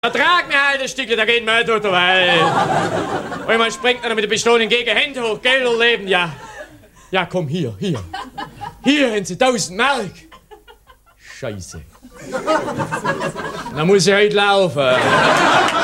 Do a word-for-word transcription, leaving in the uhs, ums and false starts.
Ertrag mir halt ein Stückchen, da geht mir tot dabei. Und man springt dann mit der Pistole gegen Hände hoch, Gelder leben, ja. Ja, komm, hier, hier. Hier haben Sie tausend Mark. Scheiße. Dann muss ich heute laufen.